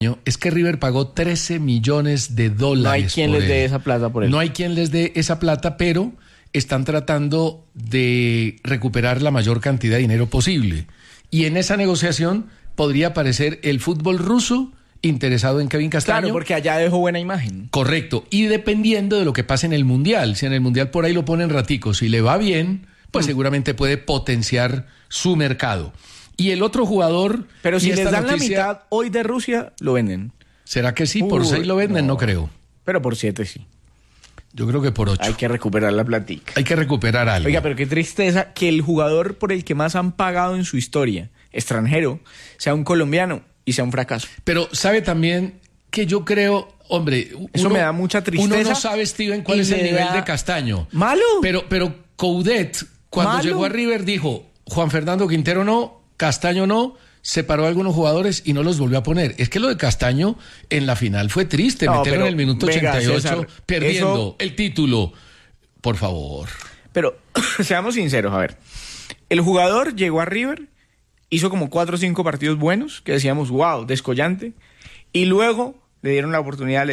es que River pagó 13 millones de dólares. No hay quien les dé esa plata por él. No hay quien les dé esa plata, pero están tratando de recuperar la mayor cantidad de dinero posible. Y en esa negociación podría aparecer el fútbol ruso interesado en Kevin Castaño. Claro, porque allá dejó buena imagen. Correcto. Y dependiendo de lo que pase en el Mundial, si en el Mundial por ahí lo ponen ratico, si le va bien, pues seguramente puede potenciar su mercado. Y el otro jugador... Pero si les dan la mitad hoy de Rusia, lo venden. ¿Será que sí? ¿Por 6 lo venden? No creo. Pero por 7 sí. Yo creo que por 8. Hay que recuperar la platica. Hay que recuperar algo. Oiga, pero qué tristeza que el jugador por el que más han pagado en su historia, extranjero, sea un colombiano y sea un fracaso. Pero sabe también que yo creo, hombre... Eso me da mucha tristeza. Uno no sabe, Steven, cuál es el nivel de Castaño. ¿Malo? Pero Coudet, cuando ¿Malo? llegó a River, dijo, Juan Fernando Quintero no, Castaño no, separó a algunos jugadores y no los volvió a poner. Es que lo de Castaño en la final fue triste, meterlo en el minuto 88, César, perdiendo el título. Por favor. Pero seamos sinceros, a ver. El jugador llegó a River, hizo como 4 o 5 partidos buenos, que decíamos, wow, descollante, y luego le dieron la oportunidad.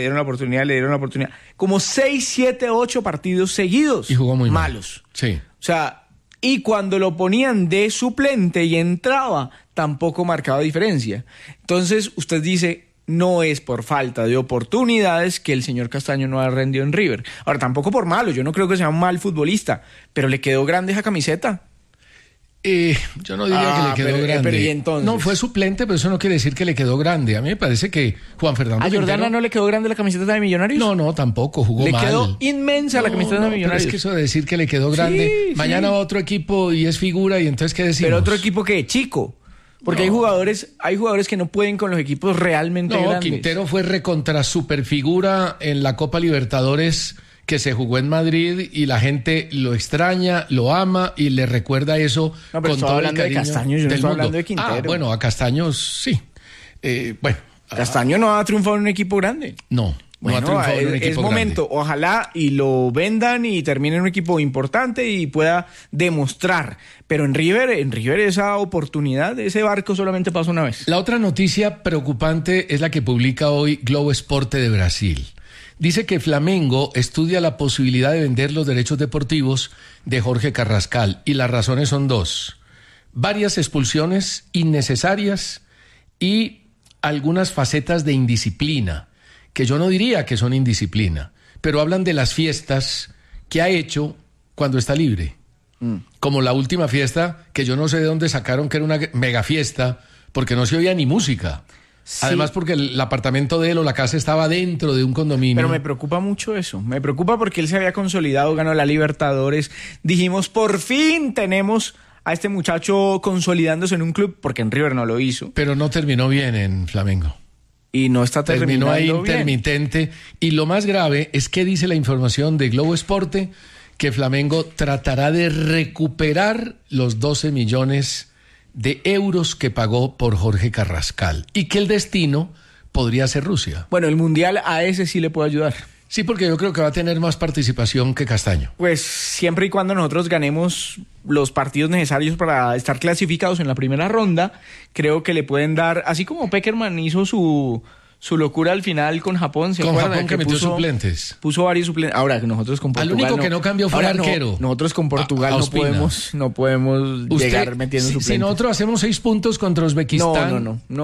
Como 6, 7, 8 partidos seguidos. Y jugó muy malos. Mal. Sí. O sea, y cuando lo ponían de suplente y entraba, tampoco marcaba diferencia. Entonces, usted dice, no es por falta de oportunidades que el señor Castaño no ha rendido en River. Ahora, tampoco por malo, yo no creo que sea un mal futbolista, pero le quedó grande esa camiseta. Yo no diría que le quedó grande. Pero ¿y entonces? No, fue suplente, pero eso no quiere decir que le quedó grande. A mí me parece que Juan Fernando ¿A Jordana Quintero... no le quedó grande la camiseta de Millonarios? No, tampoco, jugó mal. Le quedó inmensa la camiseta de Millonarios. Pero es que eso de decir que le quedó grande, mañana va otro equipo y es figura, y entonces ¿qué decimos? Pero otro equipo que chico. Porque hay jugadores que no pueden con los equipos realmente grandes. No, Quintero fue recontra superfigura en la Copa Libertadores que se jugó en Madrid y la gente lo extraña, lo ama y le recuerda eso con todo el cariño de Castaño, yo no estoy hablando de Quintero. Bueno, a Castaño sí. Castaño no ha triunfado en un equipo grande. No ha triunfado en un equipo grande. Es momento, ojalá y lo vendan y termine en un equipo importante y pueda demostrar. Pero en River esa oportunidad, ese barco solamente pasa una vez. La otra noticia preocupante es la que publica hoy Globo Esporte de Brasil. Dice que Flamengo estudia la posibilidad de vender los derechos deportivos de Jorge Carrascal y las razones son 2. Varias expulsiones innecesarias y algunas facetas de indisciplina, que yo no diría que son indisciplina, pero hablan de las fiestas que ha hecho cuando está libre. Como la última fiesta, que yo no sé de dónde sacaron que era una mega fiesta, porque no se oía ni música. Sí. Además porque el apartamento de él o la casa estaba dentro de un condominio. Pero me preocupa mucho eso. Me preocupa porque él se había consolidado, ganó la Libertadores. Dijimos, por fin tenemos a este muchacho consolidándose en un club, porque en River no lo hizo. Pero no terminó bien en Flamengo. Y no está terminando terminó ahí bien. intermitente. Y lo más grave es que dice la información de Globo Esporte que Flamengo tratará de recuperar los 12 millones de euros que pagó por Jorge Carrascal y que el destino podría ser Rusia. Bueno, el Mundial a ese sí le puede ayudar. Sí, porque yo creo que va a tener más participación que Castaño. Pues siempre y cuando nosotros ganemos los partidos necesarios para estar clasificados en la primera ronda, creo que le pueden dar, así como Pekerman hizo su locura al final con Japón, ¿se acuerdan? Con Japón que metió suplentes. Puso varios suplentes. Ahora, nosotros con Portugal... Al único que no cambió fue el arquero. Nosotros con Portugal no podemos llegar metiendo suplentes. Si nosotros hacemos 6 puntos contra Uzbekistán...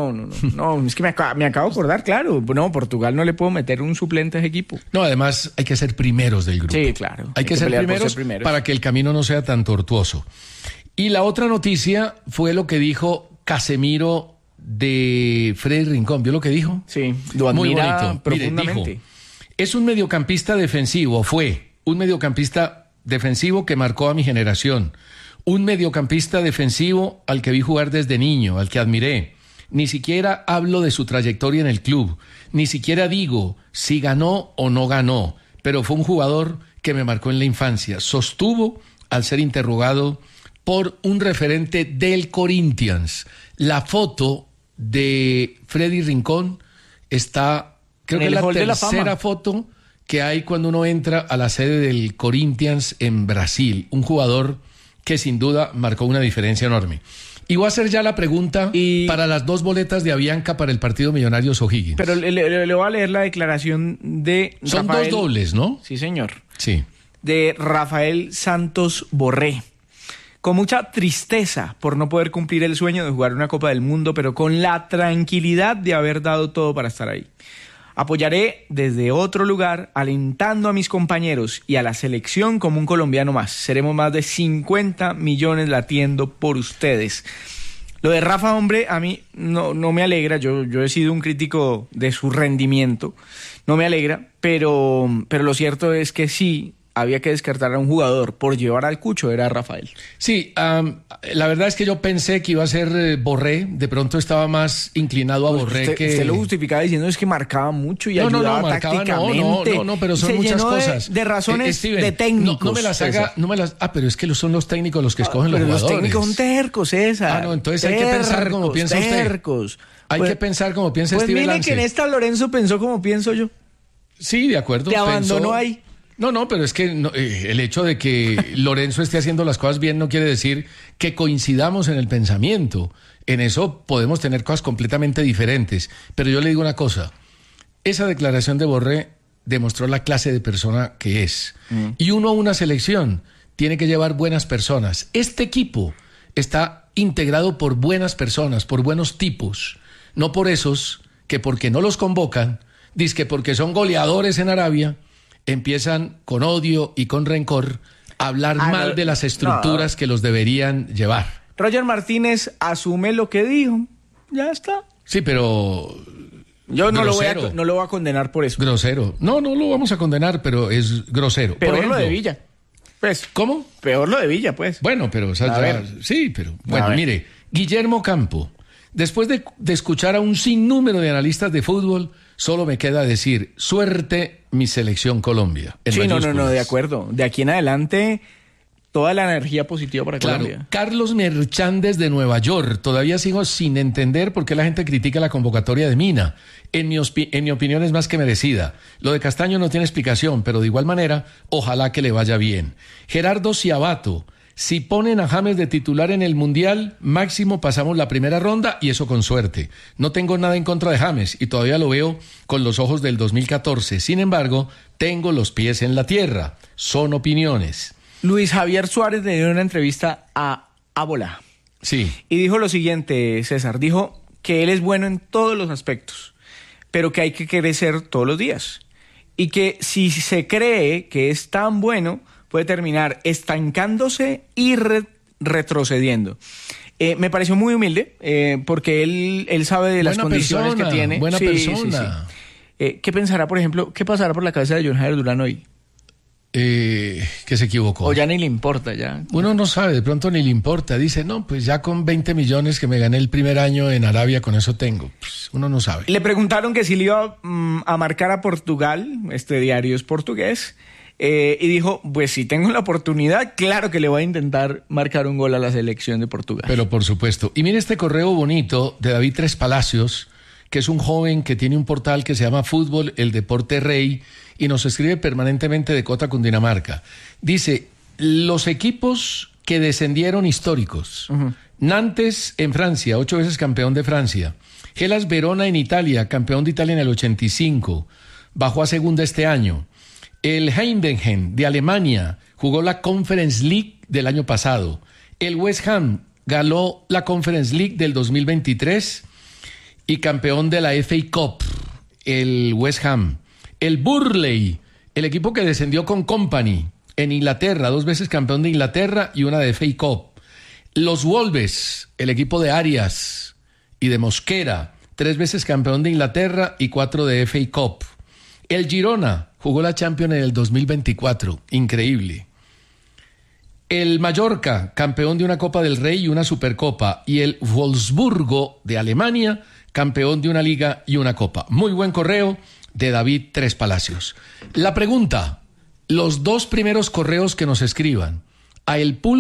No, es que me acabo de acordar, claro. No, Portugal no le puedo meter un suplente a ese equipo. No, además hay que ser primeros del grupo. Sí, claro. Hay que ser primeros para que el camino no sea tan tortuoso. Y la otra noticia fue lo que dijo Casemiro de Freddy Rincón. ¿Vio lo que dijo? Sí, lo admira muy bonito. Profundamente. Mire, dijo, es un mediocampista defensivo, fue un mediocampista defensivo que marcó a mi generación, un mediocampista defensivo al que vi jugar desde niño, al que admiré. Ni siquiera hablo de su trayectoria en el club, ni siquiera digo si ganó o no ganó, pero fue un jugador que me marcó en la infancia. Sostuvo al ser interrogado por un referente del Corinthians. La foto de Freddy Rincón está, creo que es la tercera foto que hay cuando uno entra a la sede del Corinthians en Brasil. Un jugador que sin duda marcó una diferencia enorme. Y voy a hacer ya la pregunta para las 2 boletas de Avianca para el partido Millonarios O'Higgins. Pero le voy a leer la declaración de Son Rafael, 2 dobles, ¿no? Sí, señor. Sí. De Rafael Santos Borré. Con mucha tristeza por no poder cumplir el sueño de jugar una Copa del Mundo, pero con la tranquilidad de haber dado todo para estar ahí. Apoyaré desde otro lugar, alentando a mis compañeros y a la selección como un colombiano más. Seremos más de 50 millones latiendo por ustedes. Lo de Rafa, hombre, a mí no me alegra. Yo he sido un crítico de su rendimiento. No me alegra, pero lo cierto es que sí había que descartar a un jugador por llevar al Cucho, era Rafael. Sí, la verdad es que yo pensé que iba a ser Borré, de pronto estaba más inclinado a Borré que... Usted lo justificaba diciendo es que marcaba mucho y ayudaba tácticamente. No, pero son muchas cosas. De razones Steven, de técnicos. No me las haga, pero es que son los técnicos los que escogen los jugadores. Los técnicos son tercos, César. Entonces hay que pensar como piensa usted. Hay que pensar como piensa Steven Lance. Pues mire que en esta Lorenzo pensó como pienso yo. Sí, de acuerdo. Te abandonó ahí. No, pero es que el hecho de que Lorenzo esté haciendo las cosas bien no quiere decir que coincidamos en el pensamiento. En eso podemos tener cosas completamente diferentes. Pero yo le digo una cosa, esa declaración de Borré demostró la clase de persona que es. Y uno a una selección tiene que llevar buenas personas. Este equipo está integrado por buenas personas, por buenos tipos, no por esos que porque no los convocan, dizque porque son goleadores en Arabia, empiezan con odio y con rencor a hablar mal de las estructuras que los deberían llevar. Roger Martínez asume lo que dijo, ya está. Sí, pero... Yo no lo voy a condenar por eso. Grosero. No lo vamos a condenar, pero es grosero. Peor por ejemplo, lo de Villa. Pues, ¿cómo? Peor lo de Villa, pues. Bueno, pero... sí, pero... Bueno, mire, Guillermo Campo, después de escuchar a un sinnúmero de analistas de fútbol, solo me queda decir, suerte mi selección Colombia. Sí, no, de acuerdo. De aquí en adelante, toda la energía positiva para Colombia. Carlos Merchandes de Nueva York. Todavía sigo sin entender por qué la gente critica la convocatoria de Mina. En mi opinión es más que merecida. Lo de Castaño no tiene explicación, pero de igual manera, ojalá que le vaya bien. Gerardo Ciabato. Si ponen a James de titular en el Mundial, máximo pasamos la primera ronda y eso con suerte. No tengo nada en contra de James y todavía lo veo con los ojos del 2014. Sin embargo, tengo los pies en la tierra. Son opiniones. Luis Javier Suárez le dio una entrevista a Ábola. Sí. Y dijo lo siguiente, César. Dijo que él es bueno en todos los aspectos, pero que hay que crecer todos los días. Y que si se cree que es tan bueno, puede terminar estancándose y retrocediendo. Me pareció muy humilde, porque él sabe de las condiciones que tiene. Buena persona. Sí. ¿Qué pensará, por ejemplo, qué pasará por la cabeza de John Jairo Durán hoy? Que se equivocó. O ya ni le importa, ya. Uno no sabe, de pronto ni le importa. Dice, no, pues ya con 20 millones que me gané el primer año en Arabia, con eso tengo. Pues uno no sabe. Le preguntaron que si le iba a marcar a Portugal, este diario es portugués, y dijo, pues si tengo la oportunidad, claro que le voy a intentar marcar un gol a la selección de Portugal. Pero por supuesto. Y mire este correo bonito de David Tres Palacios, que es un joven que tiene un portal que se llama Fútbol, el Deporte Rey, y nos escribe permanentemente de Cota, Cundinamarca. Dice, los equipos que descendieron históricos. Nantes en Francia, 8 veces campeón de Francia. Hellas Verona en Italia, campeón de Italia en el 85. Bajó a segunda este año. El Heidenheim de Alemania jugó la Conference League del año pasado. El West Ham ganó la Conference League del 2023 y campeón de la FA Cup, el West Ham. El Burnley, el equipo que descendió con Company en Inglaterra, 2 veces campeón de Inglaterra y una de FA Cup. Los Wolves, el equipo de Arias y de Mosquera, 3 veces campeón de Inglaterra y 4 de FA Cup. El Girona jugó la Champions en el 2024, increíble. El Mallorca, campeón de una Copa del Rey y una Supercopa. Y el Wolfsburgo de Alemania, campeón de una Liga y una Copa. Muy buen correo de David Tres Palacios. La pregunta, los 2 primeros correos que nos escriban a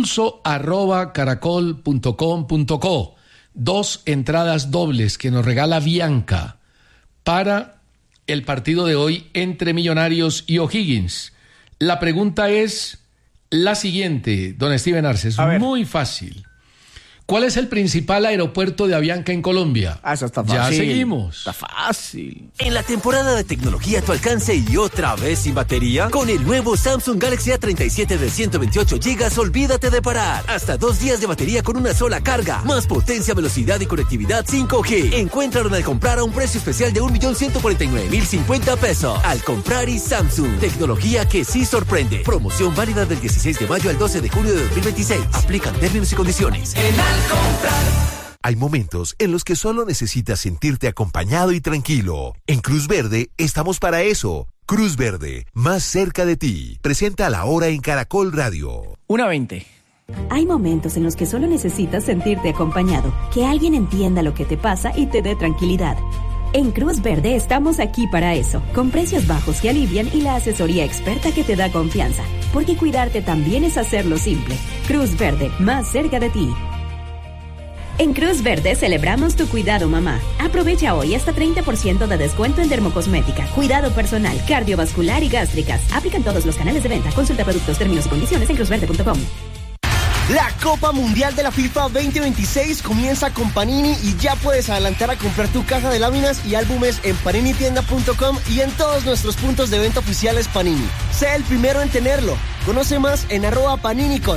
elpulso@caracol.com.co, 2 entradas dobles que nos regala Bianca para el partido de hoy entre Millonarios y O'Higgins. La pregunta es la siguiente, don Steven Arce, es muy fácil. ¿Cuál es el principal aeropuerto de Avianca en Colombia? Eso está fácil. Ya seguimos. Está fácil. En la temporada de tecnología a tu alcance y otra vez sin batería, con el nuevo Samsung Galaxy A37 de 128 GB, olvídate de parar. Hasta 2 días de batería con una sola carga. Más potencia, velocidad y conectividad 5G. Encuéntralo al comprar a un precio especial de 1.149.050 pesos. Al comprar y Samsung. Tecnología que sí sorprende. Promoción válida del 16 de mayo al 12 de junio de 2026. Aplican términos y condiciones. Hay momentos en los que solo necesitas sentirte acompañado y tranquilo. En Cruz Verde estamos para eso. Cruz Verde, más cerca de ti. Presenta La Hora en Caracol Radio. 1:20. Hay momentos en los que solo necesitas sentirte acompañado, que alguien entienda lo que te pasa y te dé tranquilidad. En Cruz Verde estamos aquí para eso, con precios bajos que alivian y la asesoría experta que te da confianza. Porque cuidarte también es hacerlo simple. Cruz Verde, más cerca de ti. En Cruz Verde celebramos tu cuidado, mamá. Aprovecha hoy hasta 30% de descuento en dermocosmética, cuidado personal, cardiovascular y gástricas. Aplican todos los canales de venta. Consulta productos, términos y condiciones en cruzverde.com. La Copa Mundial de la FIFA 2026 comienza con Panini y ya puedes adelantar a comprar tu caja de láminas y álbumes en paninitienda.com y en todos nuestros puntos de venta oficiales Panini. Sé el primero en tenerlo. Conoce más en @PaniniCol.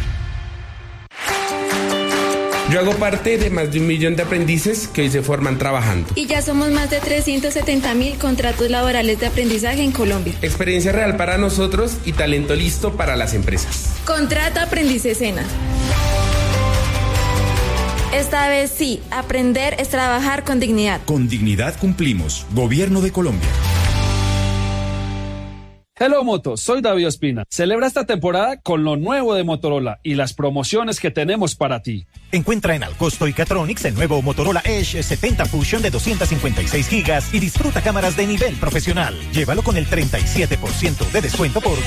Yo hago parte de más de 1 millón de aprendices que hoy se forman trabajando. Y ya somos más de 370.000 contratos laborales de aprendizaje en Colombia. Experiencia real para nosotros y talento listo para las empresas. Contrata Aprendices SENA. Esta vez sí, aprender es trabajar con dignidad. Con dignidad cumplimos. Gobierno de Colombia. Hello Moto, soy David Ospina. Celebra esta temporada con lo nuevo de Motorola y las promociones que tenemos para ti. Encuentra en Alcosto y Catronics el nuevo Motorola Edge 70 Fusion de 256 GB y disfruta cámaras de nivel profesional. Llévalo con el 37% de descuento por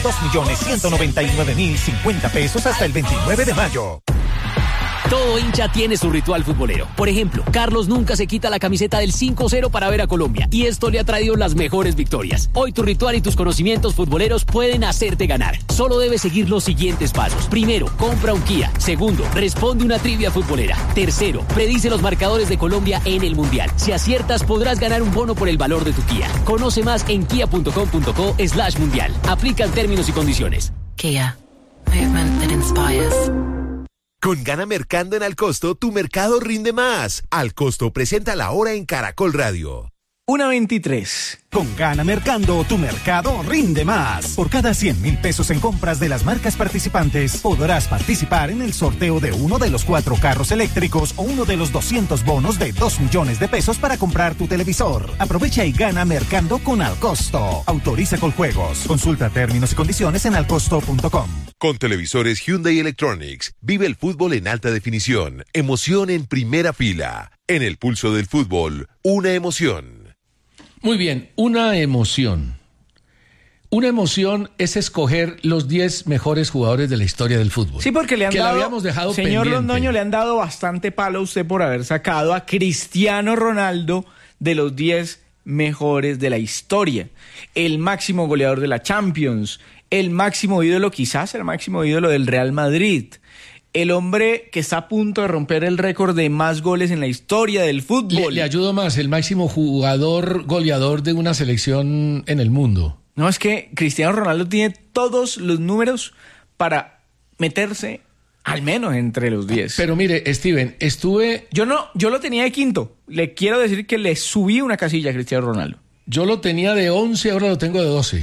2.199.050 pesos hasta el 29 de mayo. Todo hincha tiene su ritual futbolero. Por ejemplo, Carlos nunca se quita la camiseta del 5-0 para ver a Colombia y esto le ha traído las mejores victorias. Hoy tu ritual y tus conocimientos futboleros pueden hacerte ganar. Solo debes seguir los siguientes pasos. Primero, compra un Kia. Segundo, responde una trivia futbolera. Tercero, predice los marcadores de Colombia en el Mundial. Si aciertas, podrás ganar un bono por el valor de tu Kia. Conoce más en kia.com.co/mundial. Aplican términos y condiciones. Kia. Movement that inspires. Con Gana Mercando en Alcosto, tu mercado rinde más. Alcosto presenta La Hora en Caracol Radio. 1:23. Con Gana Mercando, tu mercado rinde más. Por cada 100.000 pesos en compras de las marcas participantes, podrás participar en el sorteo de uno de los 4 carros eléctricos o uno de los 200 bonos de 2 millones de pesos para comprar tu televisor. Aprovecha y gana Mercando con Alcosto. Autoriza Coljuegos. Consulta términos y condiciones en alcosto.com. Con televisores Hyundai Electronics, vive el fútbol en alta definición. Emoción en primera fila. En el pulso del fútbol, una emoción. Muy bien, una emoción. Una emoción es escoger los 10 mejores jugadores de la historia del fútbol. Sí, porque le han que dado, la habíamos dejado señor pendiente. Londoño, le han dado bastante palo a usted por haber sacado a Cristiano Ronaldo de los 10 mejores de la historia. El máximo goleador de la Champions, el máximo ídolo, quizás el máximo ídolo del Real Madrid. El hombre que está a punto de romper el récord de más goles en la historia del fútbol. Le ayudo más, el máximo jugador goleador de una selección en el mundo. No, es que Cristiano Ronaldo tiene todos los números para meterse al menos entre los 10. Pero mire, Steven, yo lo tenía de quinto. Le quiero decir que le subí una casilla a Cristiano Ronaldo. Yo lo tenía de 11, ahora lo tengo de 12.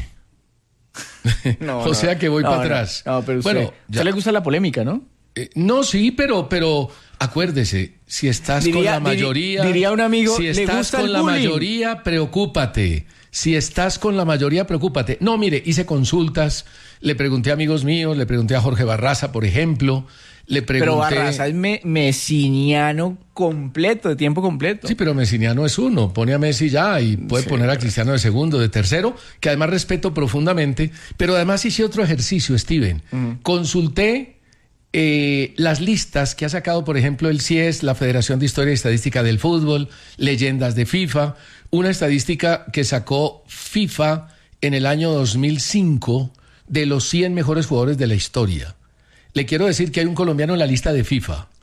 O sea que voy para atrás. No, pero usted le gusta la polémica, ¿no? No, sí, pero acuérdese, si estás con la mayoría... Diría un amigo, si estás con la mayoría, preocúpate. Si estás con la mayoría, preocúpate. No, mire, hice consultas, le pregunté a amigos míos, le pregunté a Jorge Barraza, por ejemplo, le pregunté... Pero Barraza es mesiniano completo, de tiempo completo. Sí, pero mesiniano es uno, pone a Messi ya y puede poner a Cristiano de segundo, de tercero, que además respeto profundamente, pero además hice otro ejercicio, Steven. Consulté... las listas que ha sacado, por ejemplo, el CIES, la Federación de Historia y Estadística del Fútbol, leyendas de FIFA, una estadística que sacó FIFA en el año 2005 de los 100 mejores jugadores de la historia. Le quiero decir que hay un colombiano en la lista de FIFA.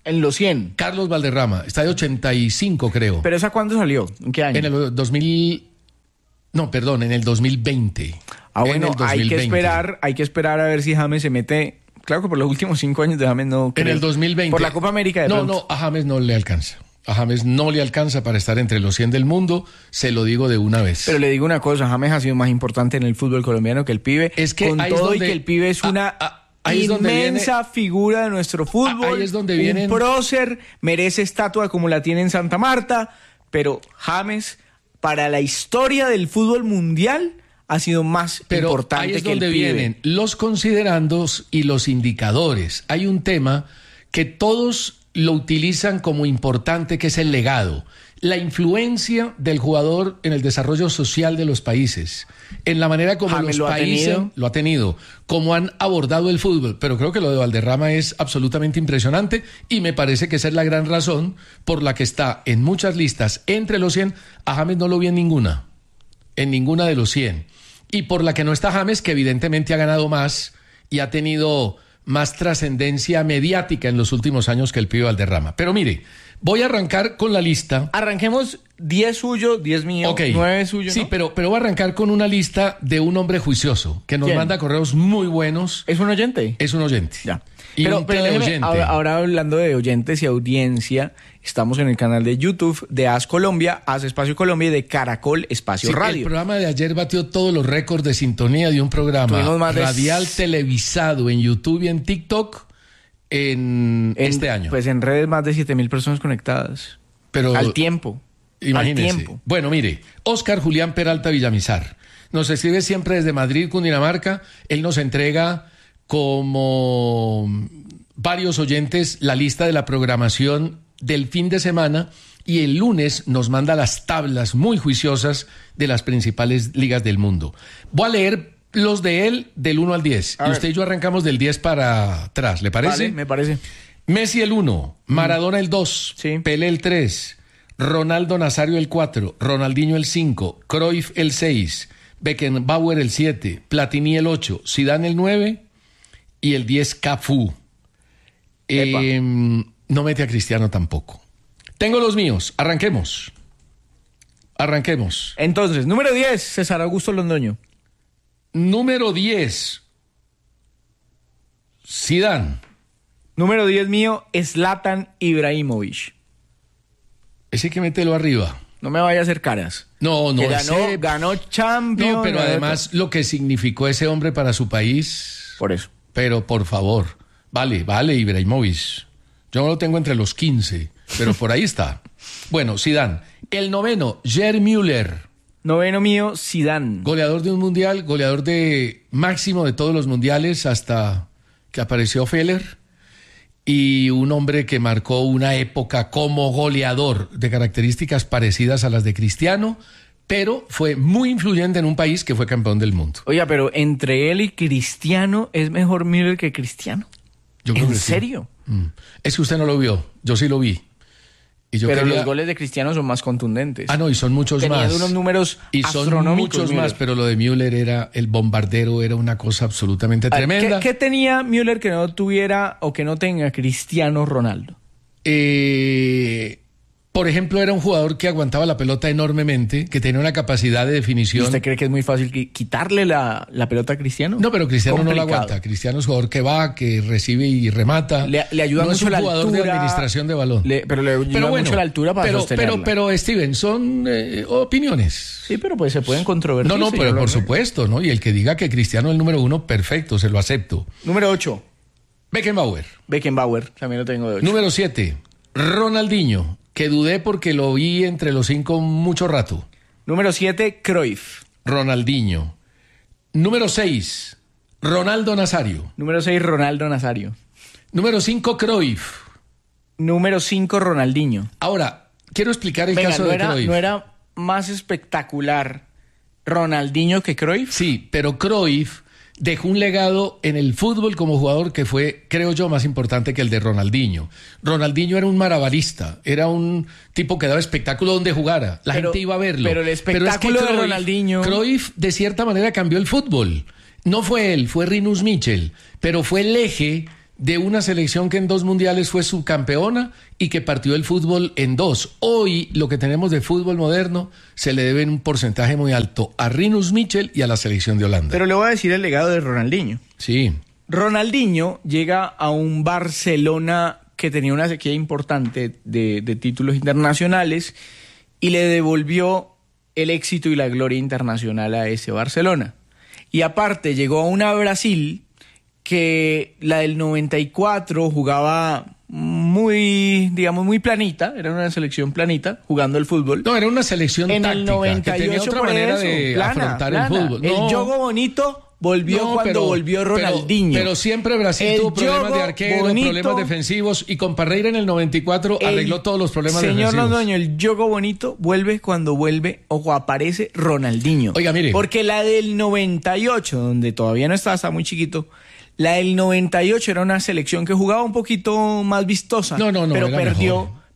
En los 100. Carlos Valderrama, está de 85, creo. ¿Pero esa cuándo salió? ¿En qué año? En el 2000... No, perdón, en el 2020. Bueno, hay que esperar a ver si James se mete... Claro que por los últimos 5 años de James no creo. En el 2020. Por la Copa América de pronto. No, a James no le alcanza. A James no le alcanza para estar entre los 100 del mundo, se lo digo de una vez. Pero le digo una cosa, James ha sido más importante en el fútbol colombiano que el pibe. Es que con ahí todo es donde, y que el pibe es una inmensa figura de nuestro fútbol. Ahí es donde vienen... Un prócer, merece estatua como la tiene en Santa Marta, pero James, para la historia del fútbol mundial, ha sido más importante que el pibe. Ahí es donde vienen los considerandos y los indicadores. Hay un tema que todos lo utilizan como importante, que es el legado. La influencia del jugador en el desarrollo social de los países, en la manera como James los países lo ha tenido, cómo han abordado el fútbol. Pero creo que lo de Valderrama es absolutamente impresionante y me parece que esa es la gran razón por la que está en muchas listas entre los 100. A James no lo vi en ninguna de los 100. Y por la que no está James, que evidentemente ha ganado más y ha tenido más trascendencia mediática en los últimos años que el pibe Valderrama. Pero mire, voy a arrancar con la lista. Arranquemos 10 suyo, 10 mío, okay. 9 suyo, ¿no? Sí, pero voy a arrancar con una lista de un hombre juicioso que nos manda correos muy buenos. ¿Es un oyente? Es un oyente. Ya. Y pero déjeme, ahora hablando de oyentes y audiencia, estamos en el canal de YouTube de AS Colombia, AS Espacio Colombia y de Caracol Espacio Radio. El programa de ayer batió todos los récords de sintonía de un programa radial televisado en YouTube y en TikTok en este año. Pues en redes más de 7,000 personas conectadas. Pero al tiempo. Imagínese. Al tiempo. Bueno, mire, Óscar Julián Peralta Villamizar nos escribe siempre desde Madrid, Cundinamarca. Él nos entrega, como varios oyentes, la lista de la programación del fin de semana y el lunes nos manda las tablas muy juiciosas de las principales ligas del mundo. Voy a leer los de él del 1 al 10. Y usted y yo arrancamos del 10 para atrás, ¿le parece? Vale, me parece. Messi el 1, Maradona el 2, Pelé el 3, Ronaldo Nazario el 4, Ronaldinho el 5, Cruyff el 6, Beckenbauer el 7, Platini el 8, Zidane el 9 y el 10 Cafú. No mete a Cristiano tampoco. Tengo los míos. Arranquemos. Entonces, número 10, César Augusto Londoño. Número 10, Zidane. Número 10 mío, Zlatan Ibrahimovic. Ese que mételo arriba. No me vaya a hacer caras. No, ganó Champions. No, pero además lo que significó ese hombre para su país. Por eso. Pero por favor, vale, Ibrahimovic. Yo no lo tengo entre los 15, pero por ahí está. Bueno, Zidane. El 9, Gerd Müller. 9 mío, Zidane. Goleador de un mundial, goleador de máximo de todos los mundiales hasta que apareció Feller. Y un hombre que marcó una época como goleador de características parecidas a las de Cristiano, pero fue muy influyente en un país que fue campeón del mundo. Oiga, pero entre él y Cristiano, ¿es mejor Müller que Cristiano? Yo creo que ¿En serio? Sí. Es que usted no lo vio, yo sí lo vi. Pero los goles de Cristiano son más contundentes. No, y son muchos más. Tenían unos números astronómicos. Son muchos Müller. más, pero lo de Müller era el bombardero, era una cosa absolutamente tremenda. ¿Qué tenía Müller que no tuviera o que no tenga Cristiano Ronaldo? Por ejemplo, era un jugador que aguantaba la pelota enormemente, que tenía una capacidad de definición. ¿Usted cree que es muy fácil quitarle la pelota a Cristiano? No, pero Cristiano no la aguanta. Cristiano es jugador que va, que recibe y remata. Le ayuda mucho la altura. No es un jugador de administración de balón. Pero le ayuda mucho la altura para sostenerla. Pero Steven, son opiniones. Sí, pero pues se pueden controvertir. No, pero por supuesto, ¿no? Y el que diga que Cristiano es el número 1, perfecto, se lo acepto. Número 8. Beckenbauer, también lo tengo de 8. Número 7, Ronaldinho, que dudé porque lo vi entre los 5 mucho rato. Número 7, Cruyff. Ronaldinho. Número 6, Ronaldo Nazario. Número 6, Ronaldo Nazario. Número 5, Cruyff. Número 5, Ronaldinho. Ahora, quiero explicar el caso de Cruyff. ¿No era más espectacular Ronaldinho que Cruyff? Sí, pero Cruyff dejó un legado en el fútbol como jugador que fue, creo yo, más importante que el de Ronaldinho. Ronaldinho era un malabarista, era un tipo que daba espectáculo donde jugara. La gente iba a verlo. Pero el espectáculo de Ronaldinho... Cruyff, de cierta manera, cambió el fútbol. No fue él, fue Rinus Michel, pero fue el eje de una selección que en 2 mundiales fue subcampeona y que partió el fútbol en 2. Hoy lo que tenemos de fútbol moderno se le debe en un porcentaje muy alto a Rinus Michel y a la selección de Holanda. Pero le voy a decir el legado de Ronaldinho. Sí. Ronaldinho llega a un Barcelona que tenía una sequía importante de títulos internacionales y le devolvió el éxito y la gloria internacional a ese Barcelona. Y aparte llegó a una Brasil que la del 94 jugaba muy planita, era una selección planita, jugando el fútbol. No, era una selección en táctica, el 98 que tenía otra manera de afrontar el fútbol. No. El juego bonito volvió volvió Ronaldinho. Pero siempre Brasil tuvo problemas de arquero, problemas defensivos, y con Parreira en el 94 arregló todos los problemas defensivos. Señor Londoño, el juego bonito vuelve cuando vuelve o aparece Ronaldinho. Oiga, mire. Porque la del 98, donde todavía no estaba muy chiquito, la del 98 era una selección que jugaba un poquito más vistosa. No, pero era perdió. Mejor.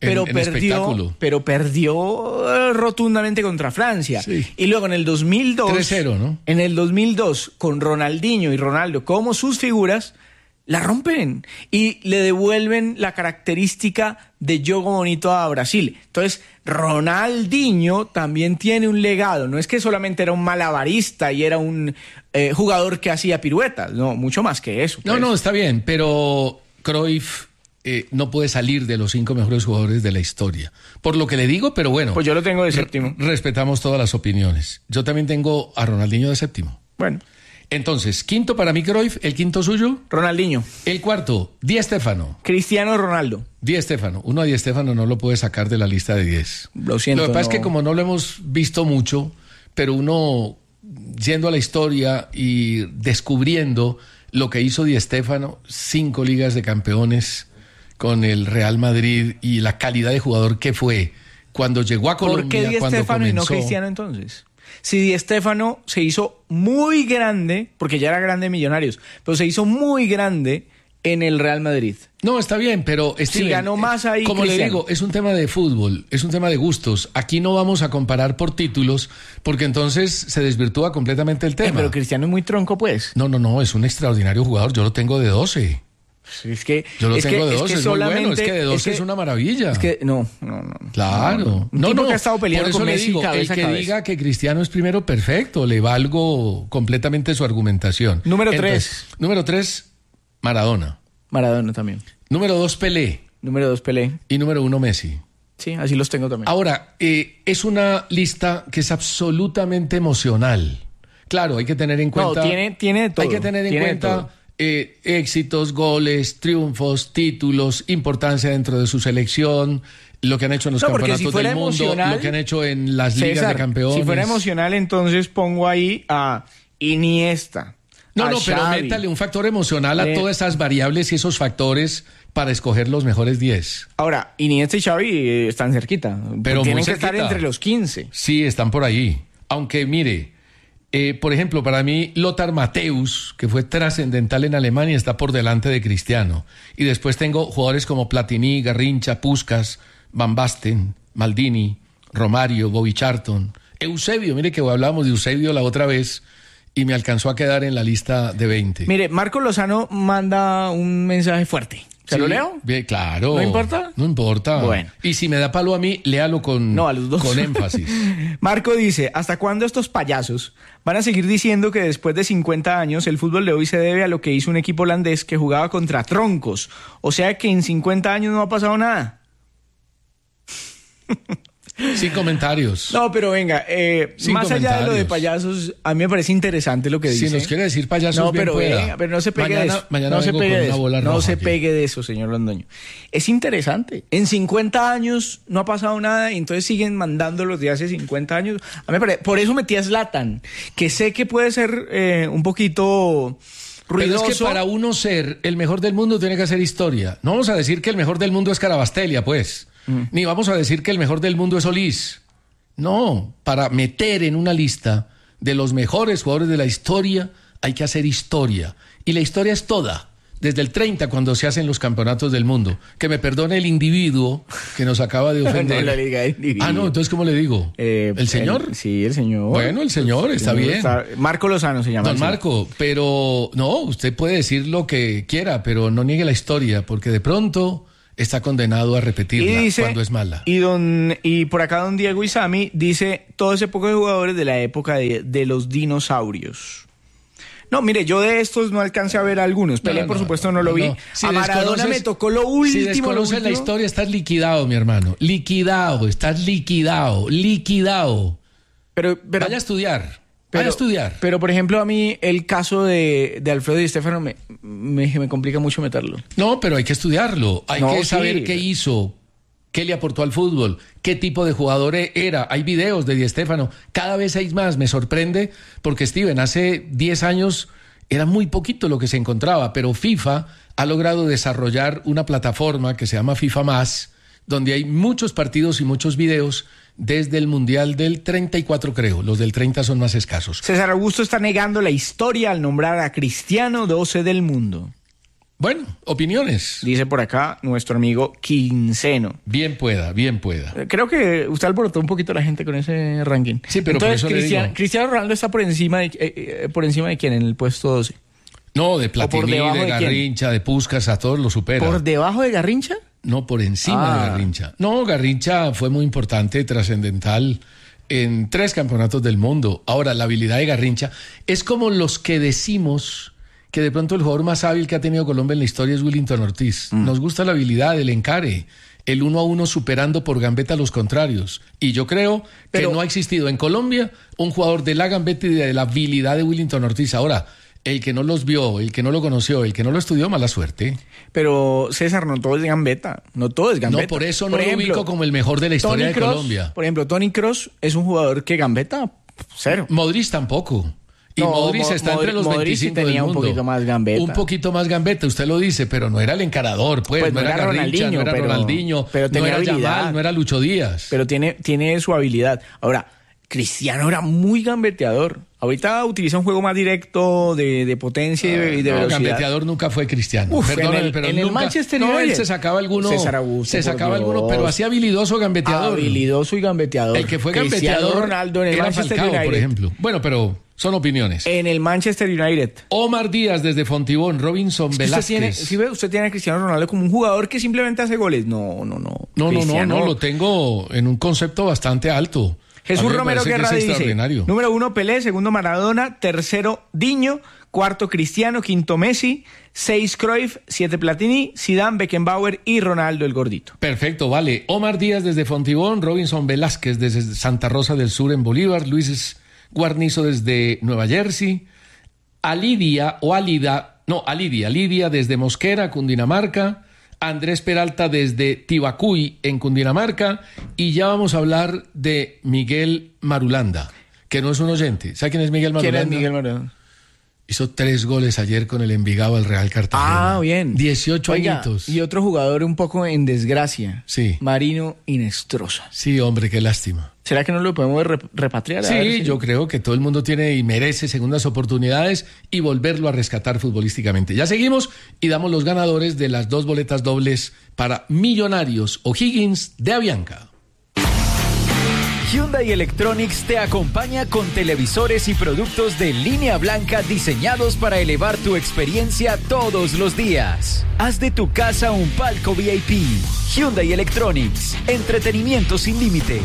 Pero perdió rotundamente contra Francia. Sí. Y luego en el 2002... 3-0, ¿no? En el 2002, con Ronaldinho y Ronaldo como sus figuras, la rompen y le devuelven la característica de juego bonito a Brasil. Entonces, Ronaldinho también tiene un legado. No es que solamente era un malabarista y era un jugador que hacía piruetas. No, mucho más que eso. Pues. No, está bien, pero Cruyff no puede salir de los 5 mejores jugadores de la historia. Por lo que le digo, pero bueno. Pues yo lo tengo de séptimo. Respetamos todas las opiniones. Yo también tengo a Ronaldinho de séptimo. Bueno. Entonces, quinto para mí Cruyff, el quinto suyo. Ronaldinho. El cuarto, Di Stéfano. Cristiano Ronaldo. Di Stéfano. Uno a Di Stéfano no lo puede sacar de la lista de 10. Lo siento. Lo que pasa es que como no lo hemos visto mucho, pero uno yendo a la historia y descubriendo lo que hizo Di Stéfano, 5 ligas de campeones con el Real Madrid y la calidad de jugador que fue cuando llegó a Colombia. ¿Por qué Di Stéfano y no Cristiano entonces? Si Di Stéfano se hizo muy grande, porque ya era grande en Millonarios, pero se hizo muy grande en el Real Madrid. No, está bien, pero si ganó más ahí. Como Cristiano. le digo, es un tema de fútbol, es un tema de gustos. Aquí no vamos a comparar por títulos, porque entonces se desvirtúa completamente el tema. Pero Cristiano es muy tronco, pues. No, es un extraordinario jugador. Yo lo tengo de 12. Es que yo lo tengo de 12, es muy bueno, es que de 12 es una maravilla. Es que no. Claro. No, que ha estado peleando con Messi digo, cabeza el que diga que Cristiano es primero, perfecto, le valgo completamente su argumentación. Número 3. Número 3, Maradona. Maradona también. Número 2, Pelé. Número 2, Pelé. Y número 1, Messi. Sí, así los tengo también. Ahora, es una lista que es absolutamente emocional. Claro, hay que tener en cuenta... No, tiene todo. Hay que tener en cuenta... éxitos, goles, triunfos, títulos, importancia dentro de su selección, lo que han hecho en los campeonatos del mundo, lo que han hecho en las ligas de campeones. Si fuera emocional, entonces pongo ahí a Iniesta. No, pero métale un factor emocional a todas esas variables y esos factores para escoger los mejores 10. Ahora, Iniesta y Xavi están cerquita, pero tienen que estar entre los 15. Sí, están por ahí. Aunque, mire... por ejemplo, para mí, Lothar Matthäus, que fue trascendental en Alemania, está por delante de Cristiano. Y después tengo jugadores como Platini, Garrincha, Puskás, Van Basten, Maldini, Romario, Bobby Charlton, Eusebio. Mire que hablábamos de Eusebio la otra vez y me alcanzó a quedar en la lista de 20. Mire, Marco Lozano manda un mensaje fuerte. ¿Se lo leo? Bien, claro. ¿No importa? No importa. Bueno. Y si me da palo a mí, léalo con, a los dos. Con énfasis. Marco dice, ¿hasta cuándo estos payasos van a seguir diciendo que después de 50 años el fútbol de hoy se debe a lo que hizo un equipo holandés que jugaba contra troncos? O sea que en 50 años no ha pasado nada. Sin comentarios. No, pero venga, más allá de lo de payasos, a mí me parece interesante lo que dice. Si nos quiere decir payasos, no, pero bien venga, pero no se pegue de eso. Mañana no se pegue de eso. No se pegue de eso, señor Londoño. Es interesante. En 50 años no ha pasado nada y entonces siguen mandando los de hace 50 años. A mí me parece, por eso metí a Zlatan, que sé que puede ser un poquito ruidoso. Pero es que para uno ser el mejor del mundo tiene que hacer historia. No vamos a decir que el mejor del mundo es Carabastelia, pues. Ni vamos a decir que el mejor del mundo es Solís. No, para meter en una lista de los mejores jugadores de la historia hay que hacer historia. Y la historia es toda. desde el 30 cuando se hacen los campeonatos del mundo. Que me perdone el individuo que nos acaba de ofender. No, la liga de individuo. Ah, no, entonces ¿cómo le digo? ¿El señor? Sí, el señor. Bueno, el señor, está bien. Marco Lozano se llama. Don Marco, pero no, usted puede decir lo que quiera, pero no niegue la historia, porque de pronto está condenado a repetirla cuando es mala. Y por acá don Diego Isami dice, todo ese poco de jugadores de la época de los dinosaurios. No, mire, yo de estos no alcancé a ver algunos. Pelé, por supuesto, no lo vi. Si a Maradona me tocó lo último. Si desconoces la historia, estás liquidado, mi hermano. Estás liquidado. Pero vaya a estudiar. Pero, por ejemplo, a mí el caso de Alfredo Di Stéfano me complica mucho meterlo. No, pero hay que estudiarlo. Hay que saber qué hizo, qué le aportó al fútbol, qué tipo de jugador era. Hay videos de Di Stéfano. Cada vez hay más. Me sorprende porque, Steven, hace 10 años era muy poquito lo que se encontraba, pero FIFA ha logrado desarrollar una plataforma que se llama FIFA Más, donde hay muchos partidos y muchos videos desde el Mundial del 34, creo. Los del 30 son más escasos. César Augusto está negando la historia al nombrar a Cristiano 12 del mundo. Bueno, opiniones. Dice por acá nuestro amigo Quinceno. Bien pueda. Creo que usted alborotó un poquito a la gente con ese ranking. Sí, pero entonces, por eso le digo. Cristiano Ronaldo está por encima de quién en el puesto 12. No, de Platini, de Garrincha, de Puskás, a todos lo supera. ¿Por debajo de Garrincha? No, por encima de Garrincha. No, Garrincha fue muy importante, trascendental en 3 campeonatos del mundo. Ahora, la habilidad de Garrincha es como los que decimos que de pronto el jugador más hábil que ha tenido Colombia en la historia es Willington Ortiz. Nos gusta la habilidad, el encare, el 1-1 superando por gambeta a los contrarios. Y yo creo que no ha existido en Colombia un jugador de la gambeta y de la habilidad de Willington Ortiz. Ahora, el que no los vio, el que no lo conoció, el que no lo estudió, mala suerte. Pero, César, no todo es gambeta. No, por eso no lo ubico como el mejor de la historia de Colombia. Por ejemplo, Toni Kroos es un jugador que gambeta, cero. Modric tampoco. Y Modric está entre los 25 del mundo. Un poquito más gambeta. Un poquito más gambeta, usted lo dice, pero no era el encarador, pues no era Garrincha, no era Ronaldinho, pero no era habilidad. Yamal, no era Lucho Díaz. Pero tiene su habilidad. Ahora, Cristiano era muy gambeteador. Ahorita utiliza un juego más directo de potencia y de velocidad. Gambeteador nunca fue Cristiano. Perdóname, pero en el Manchester United. Él se sacaba alguno. César Augusto, pero hacía habilidoso gambeteador. Habilidoso y gambeteador. El que fue gambeteador Ronaldo en el Manchester Falcao, United, por ejemplo. Bueno, pero son opiniones. En el Manchester United. Omar Díaz desde Fontibón, Robinson Velázquez. Usted tiene a Cristiano Ronaldo como un jugador que simplemente hace goles. No, lo tengo en un concepto bastante alto. Jesús Romero Guerra dice, número 1 Pelé, segundo Maradona, tercero Diño, cuarto Cristiano, quinto Messi, 6 Cruyff, 7 Platini, Zidane, Beckenbauer y Ronaldo el Gordito. Perfecto, vale. Omar Díaz desde Fontibón, Robinson Velázquez desde Santa Rosa del Sur en Bolívar, Luis Guarnizo desde Nueva Jersey, Alidia desde Mosquera, Cundinamarca, Andrés Peralta desde Tibacuy en Cundinamarca, y ya vamos a hablar de Miguel Marulanda, que no es un oyente. ¿Sabe quién es Miguel Marulanda? ¿Quién es Miguel Marulanda? Hizo 3 goles ayer con el Envigado al Real Cartagena. Ah, bien. 18 añitos. Y otro jugador un poco en desgracia. Sí. Marino Inestrosa. Sí, hombre, qué lástima. ¿Será que no lo podemos repatriar? Sí, yo creo que todo el mundo tiene y merece segundas oportunidades y volverlo a rescatar futbolísticamente. Ya seguimos y damos los ganadores de las 2 boletas dobles para Millonarios O'Higgins de Avianca. Hyundai Electronics te acompaña con televisores y productos de línea blanca diseñados para elevar tu experiencia todos los días. Haz de tu casa un palco VIP. Hyundai Electronics, entretenimiento sin límite.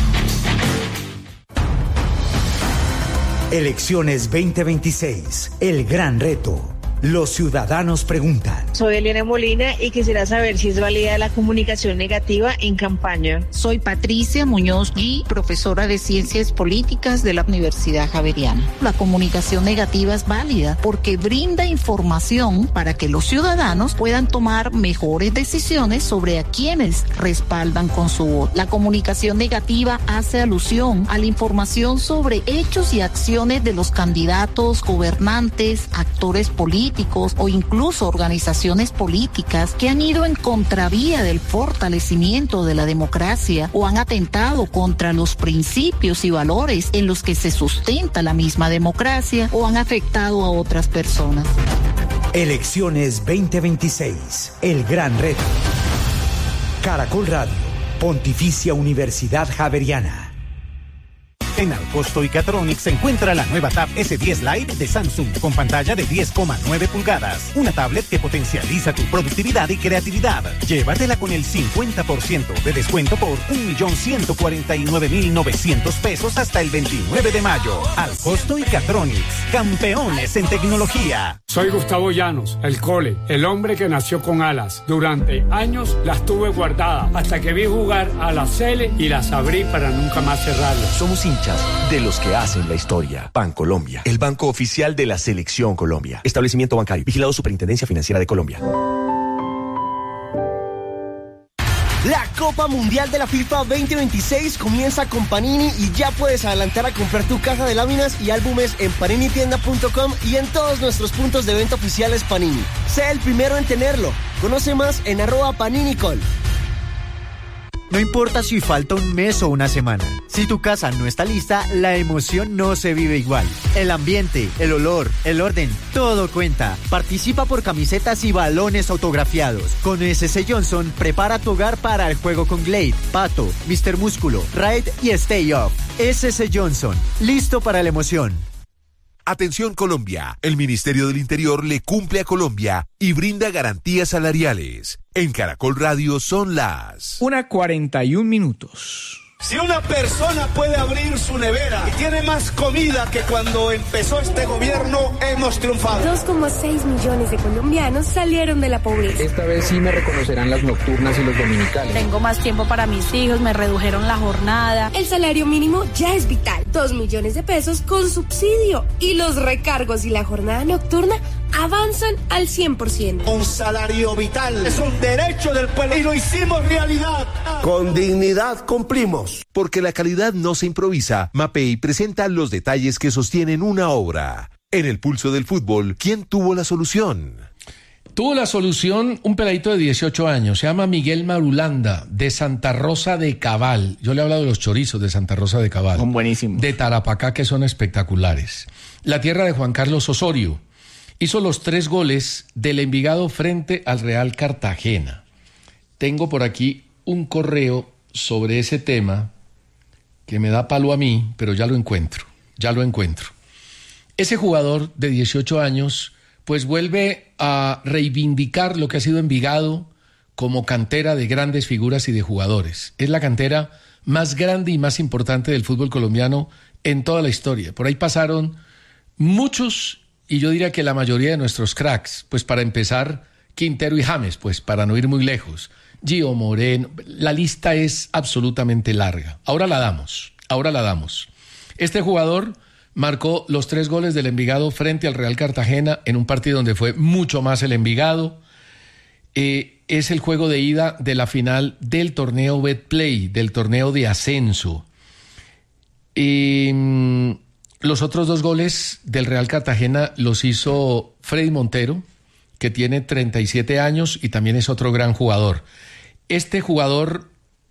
Elecciones 2026, el gran reto. Los ciudadanos preguntan. Soy Eliana Molina y quisiera saber si es válida la comunicación negativa en campaña. Soy Patricia Muñoz y profesora de Ciencias Políticas de la Universidad Javeriana. La comunicación negativa es válida porque brinda información para que los ciudadanos puedan tomar mejores decisiones sobre a quienes respaldan con su voto. La comunicación negativa hace alusión a la información sobre hechos y acciones de los candidatos, gobernantes, actores políticos o incluso organizaciones políticas que han ido en contravía del fortalecimiento de la democracia o han atentado contra los principios y valores en los que se sustenta la misma democracia o han afectado a otras personas. Elecciones 2026. El gran reto. Caracol Radio. Pontificia Universidad Javeriana. En Alcosto y Catronics se encuentra la nueva Tab S10 Lite de Samsung con pantalla de 10,9 pulgadas. Una tablet que potencializa tu productividad y creatividad. Llévatela con el 50% de descuento por 1.149.900 pesos hasta el 29 de mayo. Alcosto y Catronics, campeones en tecnología. Soy Gustavo Llanos, el Cole, el hombre que nació con alas. Durante años las tuve guardadas hasta que vi jugar a la Cele y las abrí para nunca más cerrarlas. Somos hinchas de los que hacen la historia. Bancolombia, el banco oficial de la Selección Colombia. Establecimiento bancario, vigilado Superintendencia Financiera de Colombia. La Copa Mundial de la FIFA 2026 comienza con Panini y ya puedes adelantar a comprar tu caja de láminas y álbumes en paninitienda.com y en todos nuestros puntos de venta oficiales Panini. Sé el primero en tenerlo. Conoce más en @paninicol. No importa si falta un mes o una semana. Si tu casa no está lista, la emoción no se vive igual. El ambiente, el olor, el orden, todo cuenta. Participa por camisetas y balones autografiados. Con SC Johnson, prepara tu hogar para el juego con Glade, Pato, Mr. Músculo, Raid y Stay Up. SC Johnson, listo para la emoción. Atención Colombia, el Ministerio del Interior le cumple a Colombia y brinda garantías salariales. En Caracol Radio son las 1:41. Si una persona puede abrir su nevera y tiene más comida que cuando empezó este gobierno, hemos triunfado. 2,6 millones de colombianos salieron de la pobreza. Esta vez sí me reconocerán las nocturnas y los dominicales. Tengo más tiempo para mis hijos, me redujeron la jornada. El salario mínimo ya es vital. 2 millones de pesos con subsidio. Y los recargos y la jornada nocturna avanzan al 100%. Un salario vital es un derecho del pueblo y lo hicimos realidad. Con dignidad cumplimos. Porque la calidad no se improvisa, Mapei presenta los detalles que sostienen una obra. En el pulso del fútbol, ¿quién tuvo la solución? Tuvo la solución un peladito de 18 años, se llama Miguel Marulanda, de Santa Rosa de Cabal. Yo le he hablado de los chorizos de Santa Rosa de Cabal. Son buenísimos. De Tarapacá, que son espectaculares. La tierra de Juan Carlos Osorio. Hizo los 3 goles del Envigado frente al Real Cartagena. Tengo por aquí un correo sobre ese tema que me da palo a mí, pero ya lo encuentro. Ese jugador de 18 años pues vuelve a reivindicar lo que ha sido Envigado como cantera de grandes figuras y de jugadores. Es la cantera más grande y más importante del fútbol colombiano en toda la historia. Por ahí pasaron muchos, y yo diría que la mayoría de nuestros cracks. Pues para empezar, Quintero y James, pues para no ir muy lejos. Gio Moreno, la lista es absolutamente larga. Ahora la damos. Este jugador marcó los 3 goles del Envigado frente al Real Cartagena en un partido donde fue mucho más el Envigado. Es el juego de ida de la final del torneo Betplay, del torneo de ascenso. Los otros 2 goles del Real Cartagena los hizo Freddy Montero, que tiene 37 años y también es otro gran jugador. Este jugador,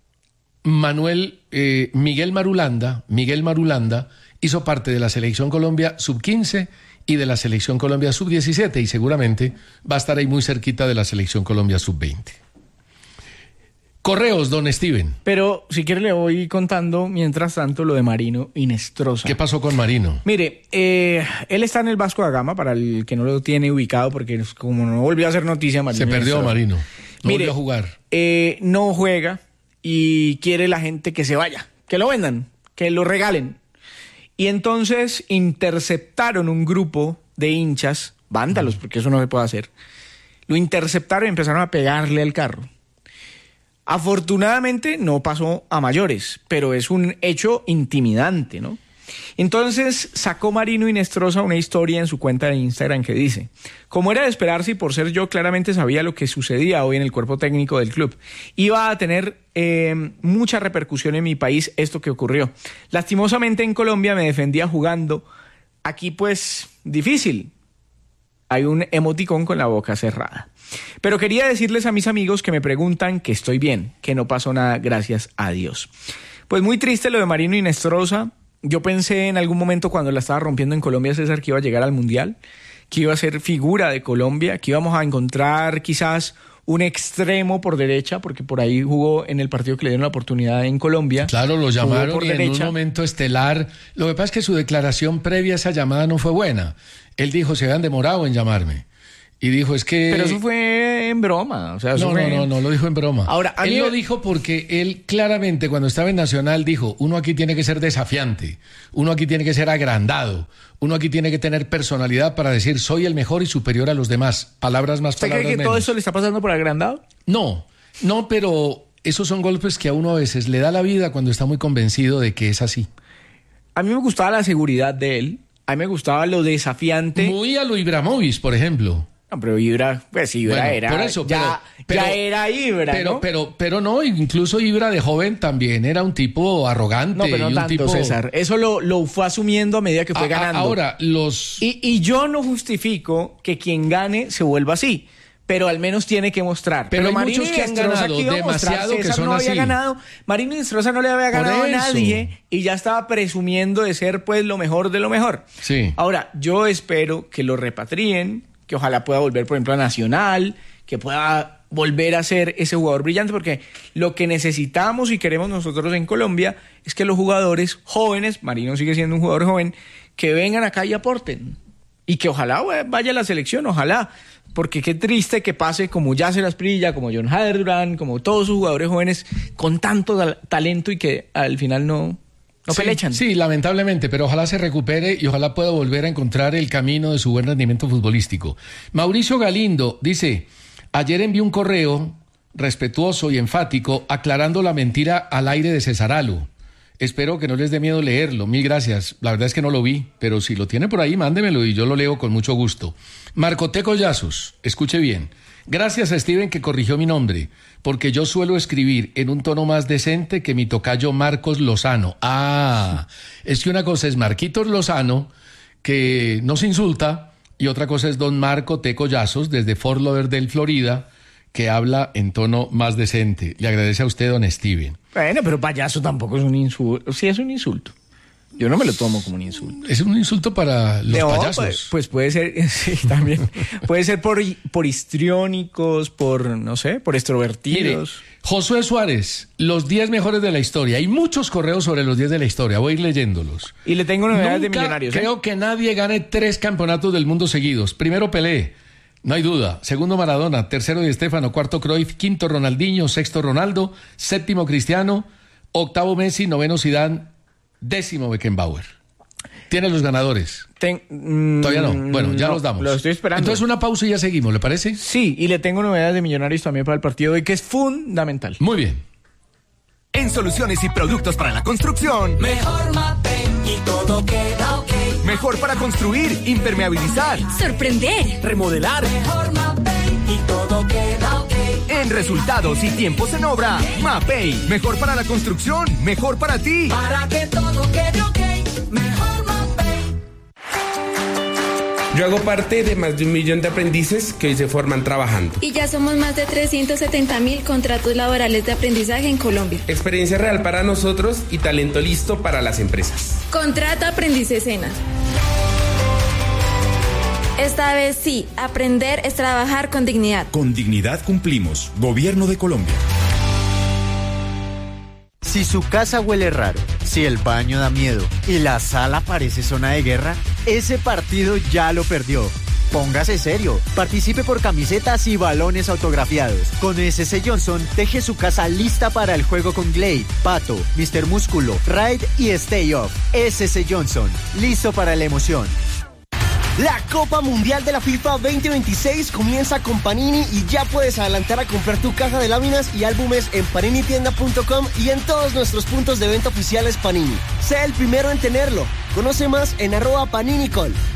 Miguel Marulanda, hizo parte de la Selección Colombia Sub-15 y de la Selección Colombia Sub-17 y seguramente va a estar ahí muy cerquita de la Selección Colombia Sub-20. Correos, don Steven. Pero si quiere le voy contando mientras tanto lo de Marino Inestrosa. ¿Qué pasó con Marino? Mire, él está en el Vasco da Gama, para el que no lo tiene ubicado, porque como no volvió a hacer noticia Marino. Se perdió Inestrosa. Marino. No volvió a jugar. No juega y quiere la gente que se vaya, que lo vendan, que lo regalen. Y entonces interceptaron un grupo de hinchas, vándalos, porque eso no se puede hacer. Lo interceptaron y empezaron a pegarle al carro. Afortunadamente no pasó a mayores, pero es un hecho intimidante, ¿no? Entonces sacó Marino Inestrosa una historia en su cuenta de Instagram que dice: como era de esperarse y por ser yo, claramente sabía lo que sucedía hoy en el cuerpo técnico del club. Iba a tener mucha repercusión en mi país esto que ocurrió. Lastimosamente en Colombia me defendía jugando. Aquí pues difícil. Hay un emoticón con la boca cerrada. Pero quería decirles a mis amigos que me preguntan que estoy bien, que no pasó nada, gracias a Dios. Pues muy triste lo de Marino Inestrosa. Yo pensé en algún momento cuando la estaba rompiendo en Colombia, César, que iba a llegar al Mundial, que iba a ser figura de Colombia, que íbamos a encontrar quizás un extremo por derecha, porque por ahí jugó en el partido que le dieron la oportunidad en Colombia. Claro, lo llamaron y en un momento estelar. Lo que pasa es que su declaración previa a esa llamada no fue buena. Él dijo, se habían demorado en llamarme. Y dijo, es que... Pero eso fue en broma. O sea, no lo dijo en broma. Ahora, él lo dijo porque él claramente cuando estaba en Nacional dijo, uno aquí tiene que ser desafiante, uno aquí tiene que ser agrandado, uno aquí tiene que tener personalidad para decir, soy el mejor y superior a los demás. Palabras más, palabras menos. ¿Usted cree que todo eso le está pasando por agrandado? No, pero esos son golpes que a uno a veces le da la vida cuando está muy convencido de que es así. A mí me gustaba la seguridad de él, a mí me gustaba lo desafiante. Muy a lo Ibrahimovic, por ejemplo. No, pero Ibra era... Por eso, ya era Ibra, ¿no? Pero no, incluso Ibra de joven también era un tipo arrogante. No, pero no y un tanto, tipo... César. Eso lo fue asumiendo a medida que fue ganando. Ahora, Y yo no justifico que quien gane se vuelva así, pero al menos tiene que mostrar. Pero hay Marini muchos que han ganado demasiado que son no había así. Ganado. Marini Inestrosa no le había ganado a nadie y ya estaba presumiendo de ser pues lo mejor de lo mejor. Sí. Ahora, yo espero que lo repatrien, que ojalá pueda volver, por ejemplo, a Nacional, que pueda volver a ser ese jugador brillante, porque lo que necesitamos y queremos nosotros en Colombia es que los jugadores jóvenes, Marino sigue siendo un jugador joven, que vengan acá y aporten. Y que ojalá vaya a la selección, ojalá. Porque qué triste que pase como Yasser Asprilla, como John Hader Durán, como todos esos jugadores jóvenes con tanto talento y que al final no pelechan. Sí, lamentablemente, pero ojalá se recupere y ojalá pueda volver a encontrar el camino de su buen rendimiento futbolístico. Mauricio Galindo dice, ayer envié un correo respetuoso y enfático aclarando la mentira al aire de Cesaralo. Espero que no les dé miedo leerlo. Mil gracias. La verdad es que no lo vi, pero si lo tiene por ahí, mándemelo y yo lo leo con mucho gusto. Marcoteco Llazos, escuche bien. Gracias a Steven que corrigió mi nombre, porque yo suelo escribir en un tono más decente que mi tocayo Marcos Lozano. Es que una cosa es Marquitos Lozano, que nos insulta, y otra cosa es don Marco Teco Llazos, desde Fort Lauderdale, Florida, que habla en tono más decente. Le agradece a usted, don Steven. Bueno, pero payaso tampoco es un insulto. Sí, es un insulto. Yo no me lo tomo como un insulto. Es un insulto para los payasos. Pues puede ser, sí, también. Puede ser por histriónicos, por, no sé, por extrovertidos. Mire, Josué Suárez, los 10 mejores de la historia. Hay muchos correos sobre los 10 de la historia. Voy a ir leyéndolos. Y le tengo novedades de Millonarios. Creo que nadie gane 3 campeonatos del mundo seguidos. Primero Pelé, no hay duda. Segundo Maradona, tercero Di Stéfano, cuarto Cruyff, quinto Ronaldinho, sexto Ronaldo, séptimo Cristiano, octavo Messi, noveno Zidane, 10º Beckenbauer. ¿Tiene los ganadores? Todavía no. Bueno, ya los damos. Los estoy esperando. Entonces una pausa y ya seguimos, ¿le parece? Sí, y le tengo novedades de Millonarios también para el partido de hoy, que es fundamental. Muy bien. En soluciones y productos para la construcción, mejor Mapei y todo queda ok. Mejor para construir, impermeabilizar, sorprender, remodelar. Mejor Mapei y todo queda ok. En resultados y tiempos en obra, Mapei. Mejor para la construcción, mejor para ti. Para que todo quede ok, mejor Mapei. Yo hago parte de más de 1 millón de aprendices que hoy se forman trabajando. Y ya somos más de 370.000 contratos laborales de aprendizaje en Colombia. Experiencia real para nosotros y talento listo para las empresas. Contrata Aprendices Sena. Esta vez sí, aprender es trabajar con dignidad. Con dignidad cumplimos. Gobierno de Colombia. Si su casa huele raro, si el baño da miedo y la sala parece zona de guerra, ese partido ya lo perdió. Póngase serio, participe por camisetas y balones autografiados. Con SS Johnson, deje su casa lista para el juego con Glade, Pato, Mr. Músculo, Ride y Stay Off. SS Johnson, listo para la emoción. La Copa Mundial de la FIFA 2026 comienza con Panini y ya puedes adelantar a comprar tu caja de láminas y álbumes en paninitienda.com y en todos nuestros puntos de venta oficiales Panini. Sé el primero en tenerlo. Conoce más en @PaniniCol.